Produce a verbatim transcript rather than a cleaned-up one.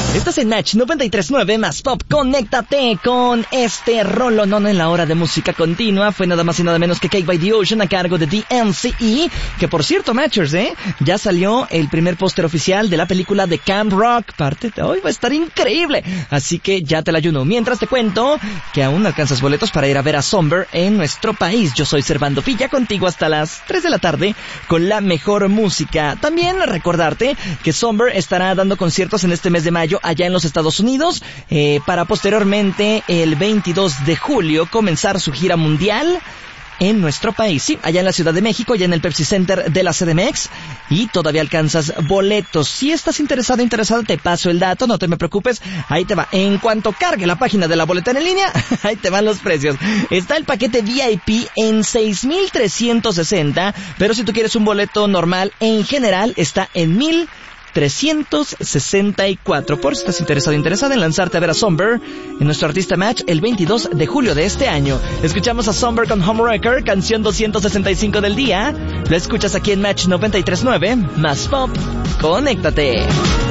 Estás en Match noventa y tres punto nueve más Pop. Conéctate con este rolonón en la hora de música continua. Fue nada más y nada menos que Cake by the Ocean a cargo de D N C E. Que por cierto, Matchers, ¿eh? Ya salió el primer póster oficial de la película de Camp Rock. Parte de hoy va a estar increíble. Así que ya te la ayuno. Mientras te cuento que aún alcanzas boletos para ir a ver a Somber en nuestro país. Yo soy Servando Pilla, contigo hasta las tres de la tarde con la mejor música. También recordarte que Somber estará dando conciertos en este mes de mayo allá en los Estados Unidos, eh, para posteriormente el veintidós de julio comenzar su gira mundial en nuestro país, sí, allá en la Ciudad de México, allá en el Pepsi Center de la C D M X, y todavía alcanzas boletos. Si estás interesado, interesado, te paso el dato, no te me preocupes, ahí te va. En cuanto cargue la página de la boletera en línea, ahí te van los precios. Está el paquete V I P en seis mil trescientos sesenta, pero si tú quieres un boleto normal en general, está en mil trescientos sesenta y cuatro. Por si estás interesado interesada en lanzarte a ver a Somber en nuestro artista Match el veintidós de julio de este año. Escuchamos a Somber con Homewrecker, canción doscientos sesenta y cinco del día. Lo escuchas aquí en Match noventa y tres punto nueve más Pop. Conéctate.